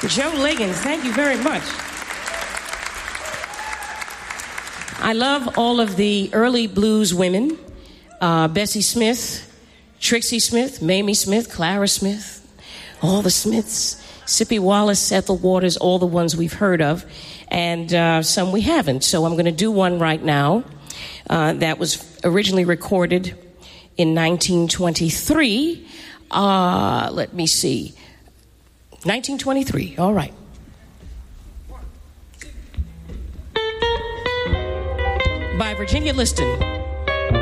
Joe Liggins, thank you very much. I love all of the early blues women. Bessie Smith, Trixie Smith, Mamie Smith, Clara Smith, all the Smiths, Sippy Wallace, Ethel Waters, all the ones we've heard of, and some we haven't. So I'm going to do one right now that was originally recorded in 1923. Let me see. 1923, all right. By Virginia Liston.